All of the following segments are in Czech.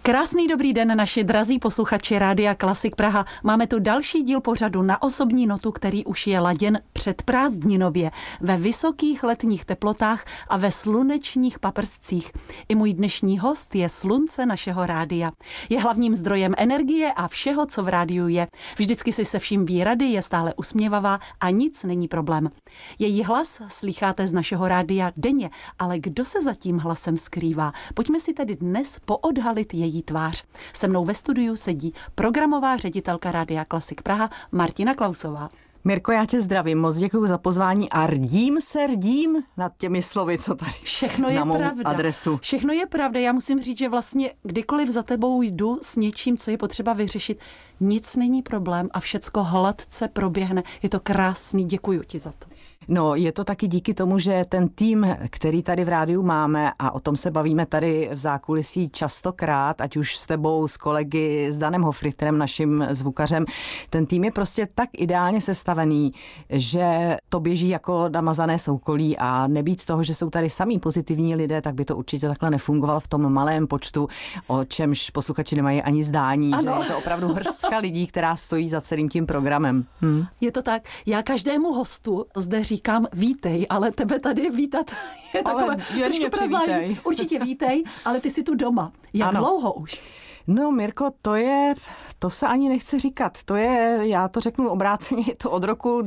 Krásný dobrý den, naši drazí posluchači Rádia Klasik Praha. Máme tu další díl pořadu Na osobní notu, který už je laděn předprázdninově, ve vysokých letních teplotách a ve slunečních paprscích. I můj dnešní host je slunce našeho rádia. Je hlavním zdrojem energie a všeho, co v rádiu je. Vždycky si se vším ví rady, je stále usměvavá a nic není problém. Její hlas slýcháte z našeho rádia denně, ale kdo se za tím hlasem skrývá? Pojďme si tedy dnes poodhalit její tvář. Se mnou ve studiu sedí programová ředitelka Rádia Klasik Praha Martina Klausová. Mirko, já tě zdravím, moc děkuji za pozvání a rdím nad těmi slovy, co tady všechno je na mou pravda. Adresu. Všechno je pravda, já musím říct, že vlastně kdykoliv za tebou jdu s něčím, co je potřeba vyřešit, nic není problém a všecko hladce proběhne. Je to krásný, děkuji ti za to. No, je to taky díky tomu, že ten tým, který tady v rádiu máme, a o tom se bavíme tady v zákulisí častokrát, ať už s tebou, s kolegy, s Danem Hofrichterem, naším zvukařem, ten tým je prostě tak ideálně sestavený, že to běží jako namazané soukolí a nebýt toho, že jsou tady samý pozitivní lidé, tak by to určitě takhle nefungovalo v tom malém počtu, o čemž posluchači nemají ani zdání, ano. Že je to opravdu hrstka lidí, která stojí za celým tím programem. Je to tak. Já každému hostu zde říkám vítej, ale tebe tady vítat je takové trošku prazání. Určitě vítej, ale ty jsi tu doma. Jak dlouho už? No, Mirko, to se ani nechce říkat. To je, já to řeknu obráceně, je to od roku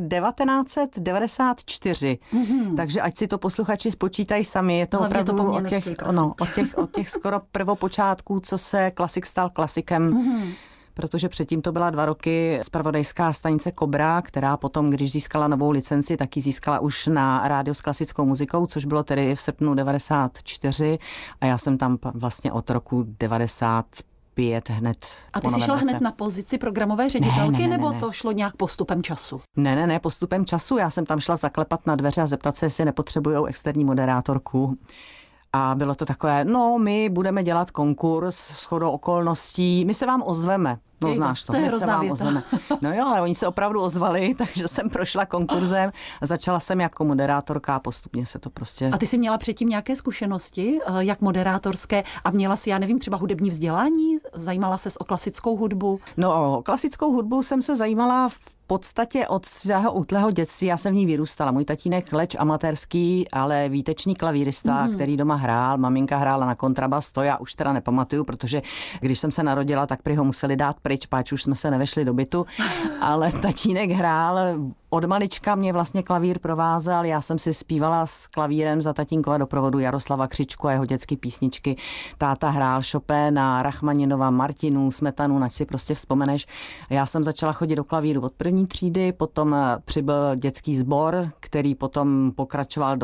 1994. Takže ať si to posluchači spočítají sami, je to hlavně opravdu to od těch skoro prvopočátků, co se klasik stal klasikem. Protože předtím to byla 2 roky zpravodajská stanice Kobra, která potom, když získala novou licenci, taky získala už na rádio s klasickou muzikou, což bylo tedy v srpnu 94 a já jsem tam vlastně od roku 95 hned. A ty jsi šla hned na pozici programové ředitelky, nebo to šlo nějak postupem času? Ne, postupem času. Já jsem tam šla zaklepat na dveře a zeptat se, jestli nepotřebujou externí moderátorku. A bylo to takové, my budeme dělat konkurs shodou okolností, my se vám ozveme. No znáš to, my se vám ozveme. No jo, ale oni se opravdu ozvali, takže jsem prošla konkurzem a začala jsem jako moderátorka a postupně se to prostě... A ty jsi měla předtím nějaké zkušenosti, jak moderátorské, a měla jsi, já nevím, třeba hudební vzdělání? Zajímala ses o klasickou hudbu? No, o klasickou hudbu jsem se zajímala v podstatě od svého útlého dětství, já jsem v ní vyrůstala. Můj tatínek leč amatérský, ale výtečný klavírista, který doma hrál, maminka hrála na kontrabas, to já už teda nepamatuju, protože když jsem se narodila, tak prý ho museli dát pryč, páč už jsme se nevešli do bytu, ale tatínek hrál. Od malička mě vlastně klavír provázel, já jsem si zpívala s klavírem za tatínkova doprovodu Jaroslava Křičku a jeho dětské písničky. Táta hrál Chopina, Rachmaninova, Martinu, Smetanu, nač si prostě vzpomeneš. Já jsem začala chodit do klavíru od 1. třídy, potom přibyl dětský sbor, který potom pokračoval do